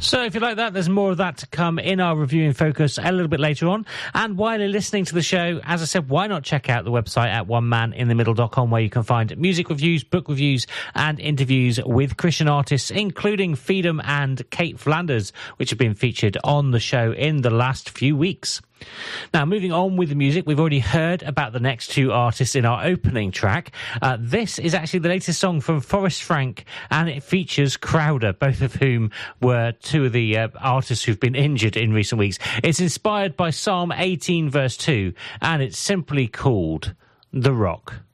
So if you like that, there's more of that to come in our Review in Focus a little bit later on. And while you're listening to the show, as I said, why not check out the website at onemaninthemiddle.com, where you can find music reviews, book reviews, and interviews with Christian artists, including Freedom and Kate Flanders, which have been featured on the show in the last few weeks. Now, moving on with the music, we've already heard about the next two artists in our opening track. This is actually the latest song from Forrest Frank, and it features Crowder, both of whom were two of the artists who've been injured in recent weeks. It's inspired by Psalm 18, verse 2, and it's simply called The Rock.